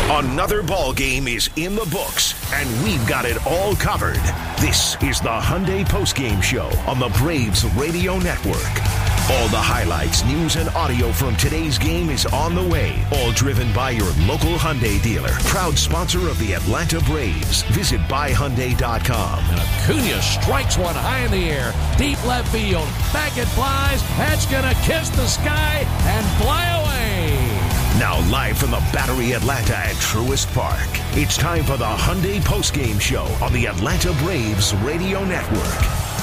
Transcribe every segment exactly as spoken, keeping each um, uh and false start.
Another ball game is in the books, and we've got it all covered. This is the Hyundai Postgame Show on the Braves Radio Network. All the highlights, news, and audio from today's game is on the way. All driven by your local Hyundai dealer. Proud sponsor of the Atlanta Braves. Visit buy hyundai dot com. And Acuna strikes one high in the air. Deep left field. Back it flies. That's going to kiss the sky and fly away. Now live from the Battery Atlanta at Truist Park. It's time for the Hyundai Postgame Show on the Atlanta Braves Radio Network.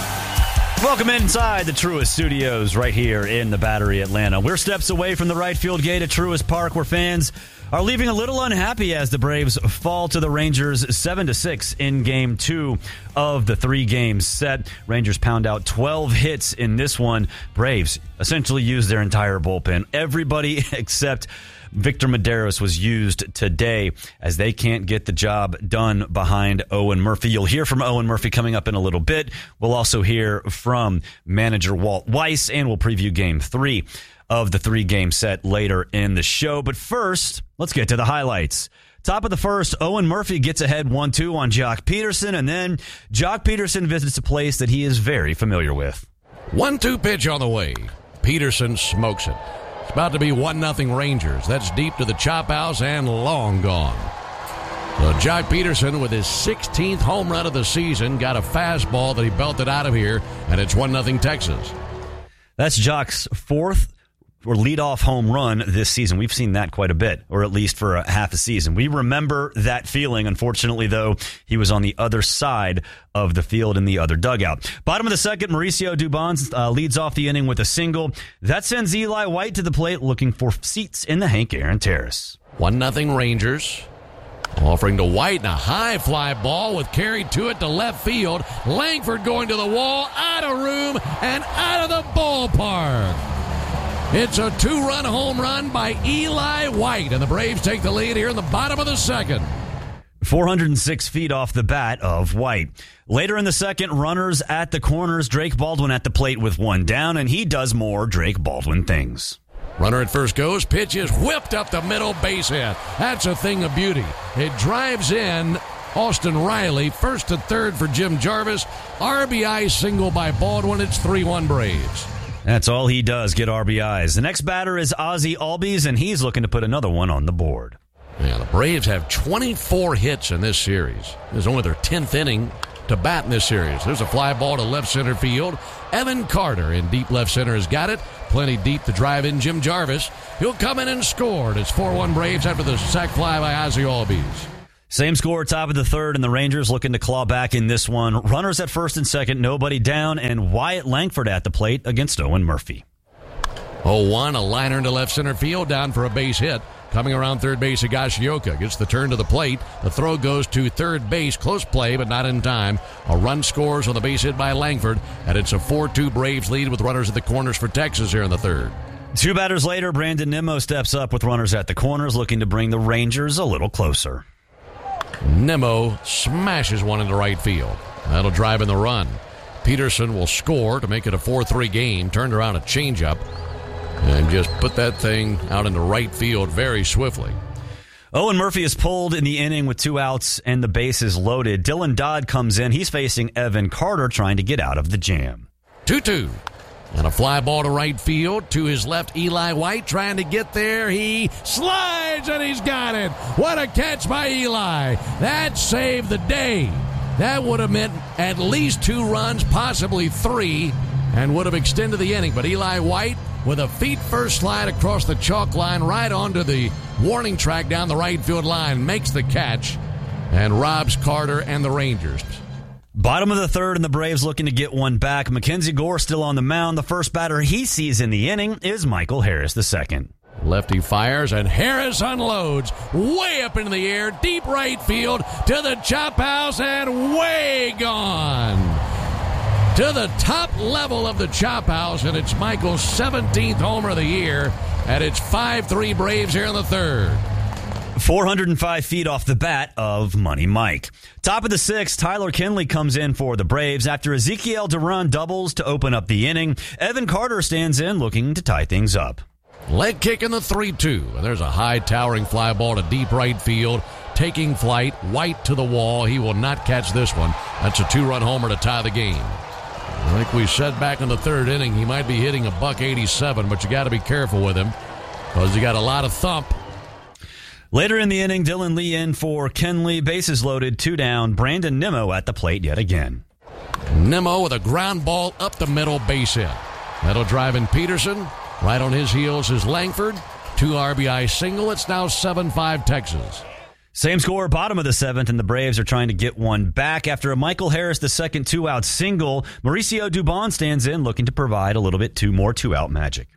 Welcome inside the Truist Studios right here in the Battery Atlanta. We're steps away from the right field gate at Truist Park, where fans are leaving a little unhappy as the Braves fall to the Rangers seven to six in game two of the three games set. Rangers pound out twelve hits in this one. Braves essentially used their entire bullpen. Everybody except Victor Medeiros was used today as they can't get the job done behind Owen Murphy. You'll hear from Owen Murphy coming up in a little bit. We'll also hear from manager Walt Weiss, and we'll preview game three of the three-game set later in the show. But first, let's get to the highlights. Top of the first, Owen Murphy gets ahead one two on Jock Peterson, and then Jock Peterson visits a place that he is very familiar with. one two pitch on the way. Peterson smokes it. It's about to be one nothing Rangers. That's deep to the chop house and long gone. So Jock Peterson, with his sixteenth home run of the season, got a fastball that he belted out of here, and it's one nothing Texas. That's Jock's fourth or leadoff home run this season. We've seen that quite a bit, or at least for a half a season. We remember that feeling. Unfortunately, though, he was on the other side of the field in the other dugout. Bottom of the second, Mauricio Dubon uh, leads off the inning with a single. That sends Eli White to the plate looking for seats in the Hank Aaron Terrace. one nothing Rangers. Offering to White, and a high fly ball with carried to it to left field. Langford going to the wall, out of room, and out of the ballpark. It's a two-run home run by Eli White, and the Braves take the lead here in the bottom of the second. four hundred six feet off the bat of White. Later in the second, runners at the corners. Drake Baldwin at the plate with one down, and he does more Drake Baldwin things. Runner at first goes. Pitch is whipped up the middle, base hit. That's a thing of beauty. It drives in Austin Riley. First to third for Jim Jarvis. R B I single by Baldwin. It's three one Braves. That's all he does, get R B Is. The next batter is Ozzie Albies, and he's looking to put another one on the board. Yeah, the Braves have twenty-four hits in this series. This is only their tenth inning to bat in this series. There's a fly ball to left center field. Evan Carter in deep left center has got it. Plenty deep to drive in Jim Jarvis. He'll come in and score. It's four one Braves after the sac fly by Ozzie Albies. Same score, top of the third, and the Rangers looking to claw back in this one. Runners at first and second, nobody down, and Wyatt Langford at the plate against Owen Murphy. oh one, a liner into left center field, down for a base hit. Coming around third base, Higashioka gets the turn to the plate. The throw goes to third base. Close play, but not in time. A run scores on the base hit by Langford, and it's a four two Braves lead with runners at the corners for Texas here in the third. Two batters later, Brandon Nimmo steps up with runners at the corners, looking to bring the Rangers a little closer. Nimmo smashes one into right field. That'll drive in the run. Peterson will score to make it a four three game. Turned around a changeup and just put that thing out into right field very swiftly. Owen Murphy is pulled in the inning with two outs and the bases loaded. Dylan Dodd comes in. He's facing Evan Carter trying to get out of the jam. two two. And a fly ball to right field. To his left, Eli White trying to get there. He slides, and he's got it. What a catch by Eli. That saved the day. That would have meant at least two runs, possibly three, and would have extended the inning. But Eli White, with a feet-first slide across the chalk line right onto the warning track down the right field line, makes the catch and robs Carter and the Rangers. Bottom of the third, and the Braves looking to get one back. Mackenzie Gore still on the mound. The first batter he sees in the inning is Michael Harris the second. Lefty fires, and Harris unloads way up into the air, deep right field, to the chop house, and way gone. To the top level of the chop house, and it's Michael's seventeenth homer of the year, and it's five three Braves here in the third. four hundred five feet off the bat of Money Mike. Top of the sixth, Tyler Kinley comes in for the Braves. After Ezekiel Duran doubles to open up the inning, Evan Carter stands in looking to tie things up. Leg kick in the three two. There's a high towering fly ball to deep right field. Taking flight, White to the wall. He will not catch this one. That's a two-run homer to tie the game. Like we said back in the third inning, he might be hitting a buck eighty-seven, but you got to be careful with him because he got a lot of thump. Later in the inning, Dylan Lee in for Kenley. Bases loaded, two down. Brandon Nimmo at the plate yet again. Nimmo with a ground ball up the middle, base hit. That'll drive in Peterson. Right on his heels is Langford. Two R B I single. It's now seven five Texas. Same score, bottom of the seventh, and the Braves are trying to get one back. After a Michael Harris the second two-out single, Mauricio Dubon stands in looking to provide a little bit two more two-out magic.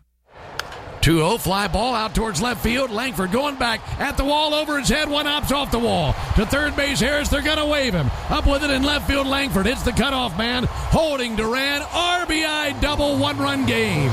two oh, fly ball out towards left field. Langford going back at the wall over his head. One hops off the wall. To third base, Harris. They're going to wave him. Up with it in left field. Langford hits the cutoff man. Holding Duran. R B I double one-run game.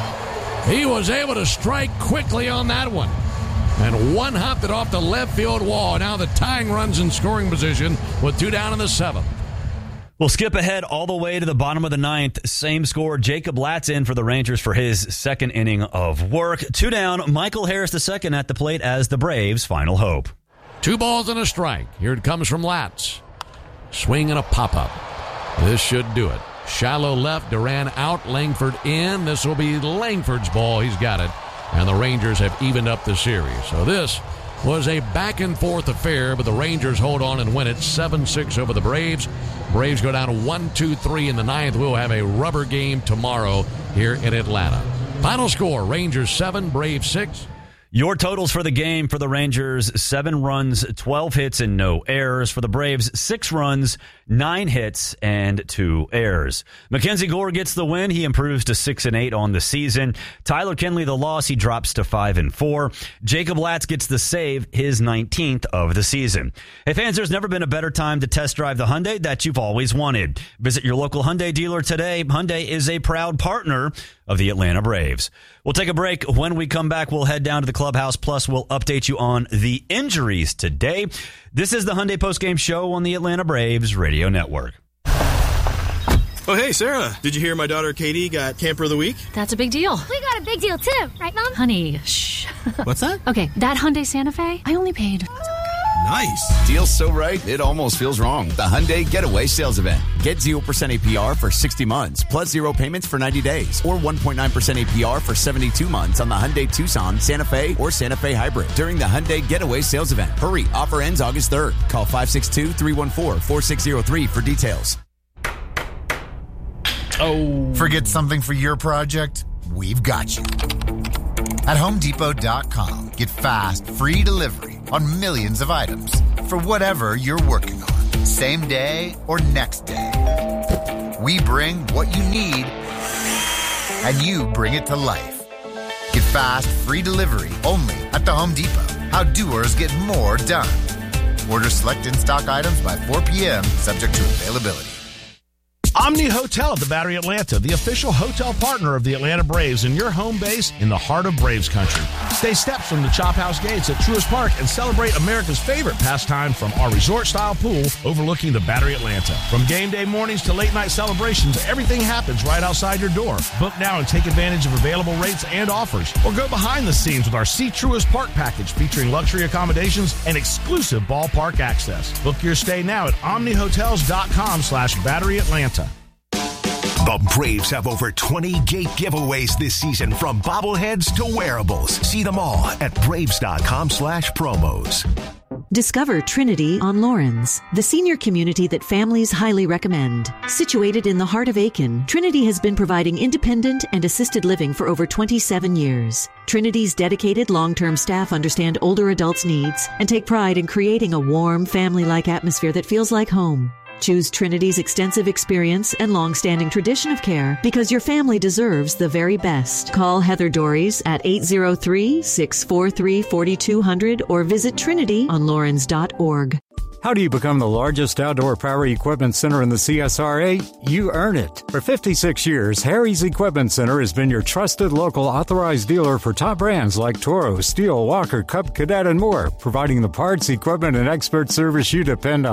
He was able to strike quickly on that one. And one hopped it off the left field wall. Now the tying runs in scoring position with two down in the seventh. We'll skip ahead all the way to the bottom of the ninth. Same score. Jacob Latz in for the Rangers for his second inning of work. Two down. Michael Harris the second at the plate as the Braves' final hope. Two balls and a strike. Here it comes from Latz. Swing and a pop-up. This should do it. Shallow left. Duran out. Langford in. This will be Langford's ball. He's got it. And the Rangers have evened up the series. So this was a back-and-forth affair, but the Rangers hold on and win it seven six over the Braves. Braves go down one two three in the ninth. We'll have a rubber game tomorrow here in Atlanta. Final score, Rangers seven, Braves six. Your totals for the game for the Rangers, seven runs, twelve hits, and no errors. For the Braves, six runs, nine hits, and two errors. Mackenzie Gore gets the win. He improves to six and eight on the season. Tyler Kenley, the loss, he drops to five and four. Jacob Latz gets the save, his nineteenth of the season. Hey fans, there's never been a better time to test drive the Hyundai that you've always wanted. Visit your local Hyundai dealer today. Hyundai is a proud partner of the Atlanta Braves. We'll take a break. When we come back, we'll head down to the clubhouse. Plus, we'll update you on the injuries today. This is the Hyundai Postgame Show on the Atlanta Braves Radio Network. Oh, hey, Sarah. Did you hear my daughter Katie got Camper of the Week? That's a big deal. We got a big deal, too. Right, Mom? Honey, shh. What's that? Okay, that Hyundai Santa Fe, I only paid... Nice. Deal's so right, it almost feels wrong. The Hyundai Getaway Sales Event. Get zero percent A P R for sixty months, plus zero payments for ninety days, or one point nine percent A P R for seventy-two months on the Hyundai Tucson, Santa Fe, or Santa Fe Hybrid during the Hyundai Getaway Sales Event. Hurry, offer ends August third. Call five six two, three one four, four six zero three for details. Oh. Forget something for your project? We've got you. At Home Depot dot com, get fast, free delivery on millions of items for whatever you're working on, same day or next day. We bring what you need, and you bring it to life. Get fast, free delivery only at the Home Depot. How doers get more done. Order select in-stock items by four p.m., subject to availability. Omni Hotel at the Battery Atlanta, the official hotel partner of the Atlanta Braves and your home base in the heart of Braves country. Stay steps from the Chop House gates at Truist Park and celebrate America's favorite pastime from our resort-style pool overlooking the Battery Atlanta. From game day mornings to late-night celebrations, everything happens right outside your door. Book now and take advantage of available rates and offers. Or go behind the scenes with our See Truist Park package featuring luxury accommodations and exclusive ballpark access. Book your stay now at omnihotels.com slash Battery Atlanta. The Braves have over twenty gate giveaways this season, from bobbleheads to wearables. See them all at braves.com slash promos. Discover Trinity on Lawrence, the senior community that families highly recommend. Situated in the heart of Aiken, Trinity has been providing independent and assisted living for over twenty-seven years. Trinity's dedicated long-term staff understand older adults' needs and take pride in creating a warm, family-like atmosphere that feels like home. Choose Trinity's extensive experience and long-standing tradition of care because your family deserves the very best. Call Heather Dories at eight zero three, six four three, four two zero zero or visit trinity on lawrence dot org. How do you become the largest outdoor power equipment center in the C S R A? You earn it. For fifty-six years, Harry's Equipment Center has been your trusted local authorized dealer for top brands like Toro, Steel, Walker, Cub Cadet, and more, providing the parts, equipment, and expert service you depend on.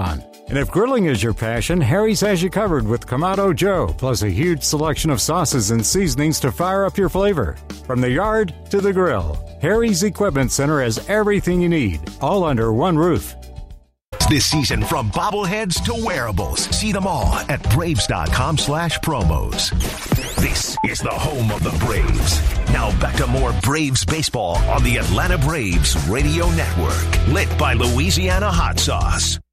And if grilling is your passion, Harry's has you covered with Kamado Joe, plus a huge selection of sauces and seasonings to fire up your flavor. From the yard to the grill, Harry's Equipment Center has everything you need, all under one roof. This season, from bobbleheads to wearables, see them all at Braves.com slash promos. This is the home of the Braves. Now back to more Braves baseball on the Atlanta Braves Radio Network, lit by Louisiana Hot Sauce.